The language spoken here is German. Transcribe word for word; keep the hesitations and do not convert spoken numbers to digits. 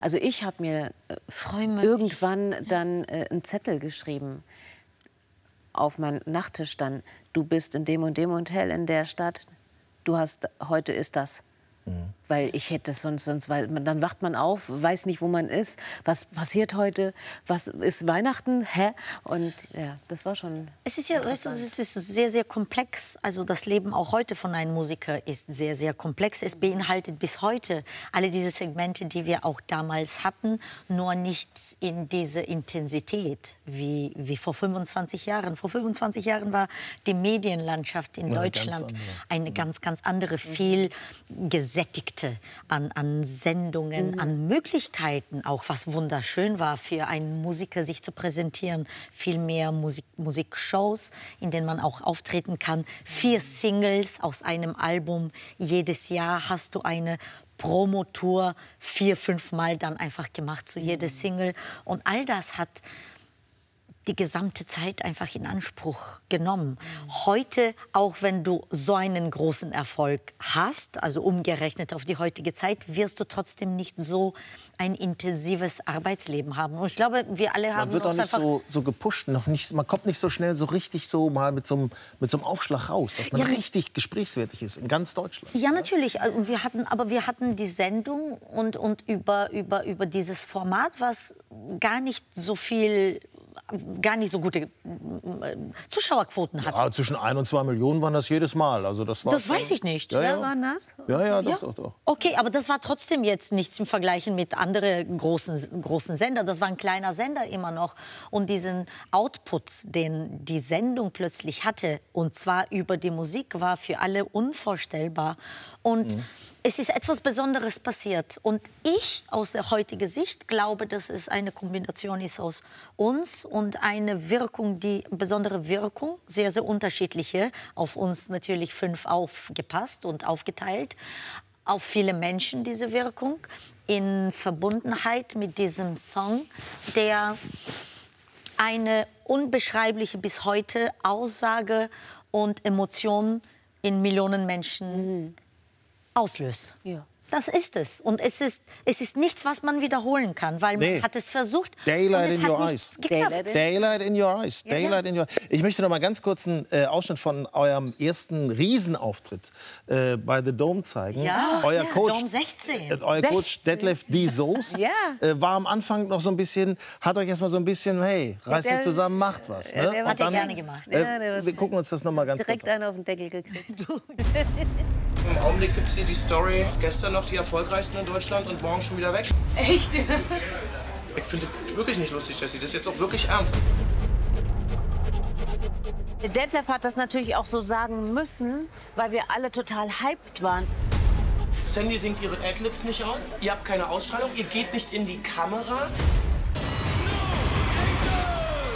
Also ich habe mir äh, irgendwann dann äh, einen Zettel geschrieben. Auf meinem Nachttisch dann, du bist in dem und dem Hotel in der Stadt, du hast, heute ist das. Mhm. Weil ich hätte sonst, sonst, weil dann wacht man auf, weiß nicht, wo man ist, was passiert heute, was ist Weihnachten, hä? Und ja, das war schon. Es ist ja, weißt du, es ist sehr, sehr komplex. Also das Leben auch heute von einem Musiker ist sehr, sehr komplex. Es beinhaltet bis heute alle diese Segmente, die wir auch damals hatten, nur nicht in dieser Intensität wie, wie vor fünfundzwanzig Jahren. Vor fünfundzwanzig Jahren war die Medienlandschaft in ja, Deutschland ganz eine ganz, ganz andere, viel gesättigte an, an Sendungen, mhm. an Möglichkeiten auch, was wunderschön war für einen Musiker, sich zu präsentieren. Viel mehr Musik, Musikshows, in denen man auch auftreten kann. Vier Singles aus einem Album. Jedes Jahr hast du eine Promotour vier, fünf Mal dann einfach gemacht zu jeder Single. Und all das hat die gesamte Zeit einfach in Anspruch genommen. Heute, auch wenn du so einen großen Erfolg hast, also umgerechnet auf die heutige Zeit, wirst du trotzdem nicht so ein intensives Arbeitsleben haben. Und ich glaube, wir alle haben man wird auch nicht so, so gepusht, noch nicht, man kommt nicht so schnell so richtig so mal mit so einem, mit so einem Aufschlag raus, dass man ja, richtig gesprächswertig ist in ganz Deutschland. Ja, natürlich. Also wir hatten, aber wir hatten die Sendung und, und über, über, über dieses Format, was gar nicht so viel gar nicht so gute Zuschauerquoten hat. Ja, zwischen ein und zwei Millionen waren das jedes Mal. Also das war das weiß ich nicht. Ja, ja. Ja, waren das? Ja, ja, doch, ja? doch, doch. Okay, aber das war trotzdem jetzt nichts im Vergleich mit anderen großen, großen Sendern. Das war ein kleiner Sender immer noch. Und diesen Output, den die Sendung plötzlich hatte, und zwar über die Musik, war für alle unvorstellbar. Und mhm. es ist etwas Besonderes passiert. Und ich, aus der heutigen Sicht, glaube, dass es eine Kombination ist aus uns und eine Wirkung, die besondere Wirkung, sehr, sehr unterschiedliche, auf uns natürlich fünf aufgepasst und aufgeteilt, auf viele Menschen diese Wirkung, in Verbundenheit mit diesem Song, der eine unbeschreibliche bis heute Aussage und Emotion in Millionen Menschen mhm. auslöst. Ja. Das ist es. Und es ist, es ist nichts, was man wiederholen kann, weil man nee. hat es versucht. Daylight und es in hat your nicht eyes. geklappt. Daylight in your eyes. Ja, Daylight ja. in your Ich möchte noch mal ganz kurz einen äh, Ausschnitt von eurem ersten Riesenauftritt äh, bei The Dome zeigen. Ja, euer ja, Coach, Dome sechzehn. Äh, euer Coach Detlef D. Soest ja. äh, war am Anfang noch so ein bisschen, hat euch erst mal so ein bisschen, hey, reißt euch zusammen, macht was. Ne? Der hat er gerne gemacht. Äh, ja, der wir gucken uns das noch mal ganz direkt kurz an. einen auf den Deckel gekriegt. Im Augenblick gibt es hier die Story, gestern noch die erfolgreichsten in Deutschland und morgen schon wieder weg. Echt? Ich finde das wirklich nicht lustig, Jessie. Das ist jetzt auch wirklich ernst. Detlef hat das natürlich auch so sagen müssen, weil wir alle total hyped waren. Sandy singt ihre Adlibs nicht aus, ihr habt keine Ausstrahlung, ihr geht nicht in die Kamera.